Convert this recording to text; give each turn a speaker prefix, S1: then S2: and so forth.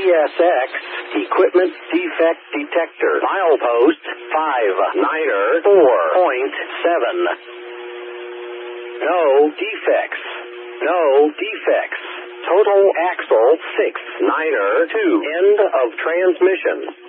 S1: ESX, Equipment Defect Detector. Milepost 59er 4.7. No defects. No defects. Total axle 69er 2. End of transmission.